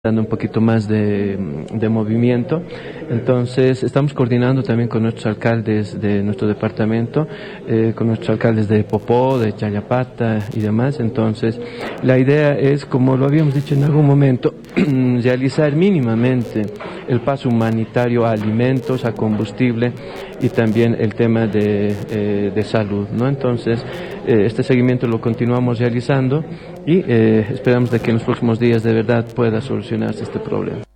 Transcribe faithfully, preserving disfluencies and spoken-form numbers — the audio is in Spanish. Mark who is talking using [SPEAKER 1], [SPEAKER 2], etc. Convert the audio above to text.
[SPEAKER 1] dando un poquito más de, de movimiento. Entonces estamos coordinando también con nuestros alcaldes de nuestro departamento, eh, con nuestros alcaldes de Popó, de Chayapata y demás. Entonces la idea es, como lo habíamos dicho en algún momento, realizar mínimamente el paso humanitario a alimentos, a combustible y también el tema de, eh, de salud, ¿no? Entonces eh, este seguimiento lo continuamos realizando y eh, esperamos de que en los próximos días de verdad pueda solucionarse este problema.